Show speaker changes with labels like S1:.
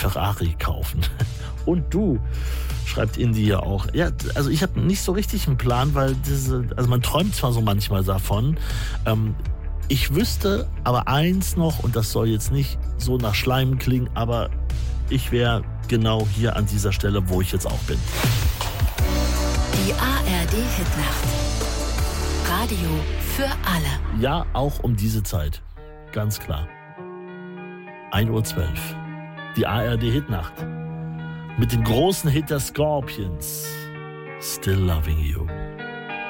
S1: Ferrari kaufen. Und du, schreibt Indy ja auch. Ja, also ich habe nicht so richtig einen Plan, weil also man träumt zwar so manchmal davon. Ich wüsste aber eins noch, und das soll jetzt nicht so nach Schleim klingen, aber ich wäre genau hier an dieser Stelle, wo ich jetzt auch bin.
S2: Die ARD-Hitnacht. Radio für alle.
S1: Ja, auch um diese Zeit. Ganz klar. 1:12 Uhr. Die ARD-Hitnacht. Mit dem großen Hit der Scorpions. Still Loving You.